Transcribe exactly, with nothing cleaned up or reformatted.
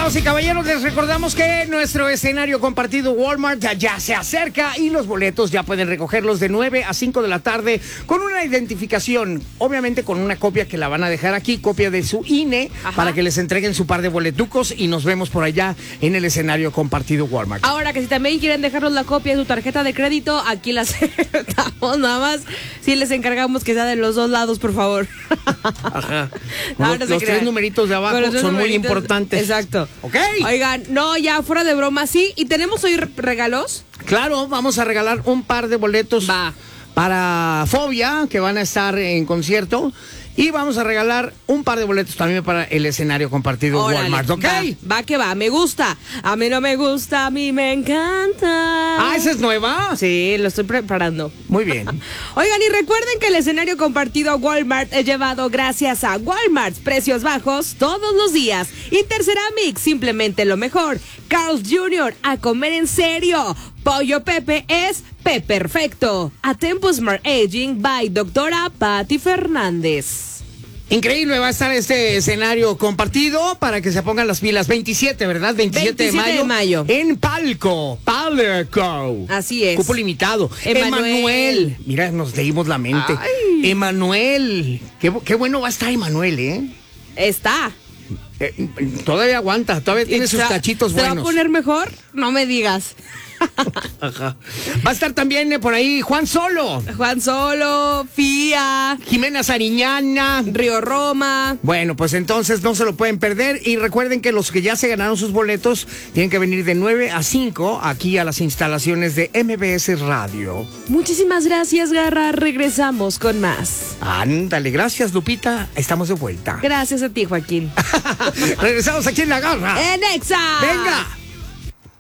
Damas y caballeros, les recordamos que nuestro escenario compartido Walmart ya, ya se acerca y los boletos ya pueden recogerlos de nueve a cinco de la tarde con una identificación, obviamente con una copia que la van a dejar aquí, copia de su I N E, Ajá. para que les entreguen su par de boletucos y nos vemos por allá en el escenario compartido Walmart. Ahora que si también quieren dejarnos la copia de su tarjeta de crédito, aquí la aceptamos, nada más. Sí les encargamos que sea de los dos lados, por favor. Ajá. No, los, no los tres numeritos de abajo son muy importantes. Exacto. Ok. Oigan, no, ya fuera de broma, sí. ¿Y tenemos hoy regalos? Claro, vamos a regalar un par de boletos Va. para Fobia, que van a estar en concierto. Y vamos a regalar un par de boletos también para el escenario compartido Órale, Walmart, ¿ok? Va, va que va, me gusta. A mí no me gusta, a mí me encanta. Ah, ¿esa es nueva? Sí, lo estoy preparando. Muy bien. Oigan, y recuerden que el escenario compartido Walmart es llevado gracias a Walmart. Precios bajos todos los días. Interceramic, simplemente lo mejor. Carl's junior, a comer en serio. Pollo Pepe es P Perfecto. A Tempo Smart Aging by doctora Patti Fernández. Increíble va a estar este escenario compartido para que se pongan las pilas. veintisiete, ¿verdad? veintisiete, veintisiete de mayo. En Palco. Palco. Así es. Cupo limitado. Emanuel. Mira, nos leímos la mente. Ay. Emanuel. Qué, qué bueno va a estar Emanuel, ¿eh? Está. Eh, todavía aguanta, todavía tiene sus cachitos buenos. ¿Se va a poner mejor? No me digas. Ajá. Va a estar también eh, por ahí Juan Solo. Juan Solo, Fía, Jimena Sariñana, Río Roma. Bueno, pues entonces no se lo pueden perder. Y recuerden que los que ya se ganaron sus boletos tienen que venir de nueve a cinco aquí a las instalaciones de M B S Radio. Muchísimas gracias, Garra. Regresamos con más. Ándale, gracias, Lupita. Estamos de vuelta. Gracias a ti, Joaquín. Regresamos aquí en La Garra. En Exa. Venga.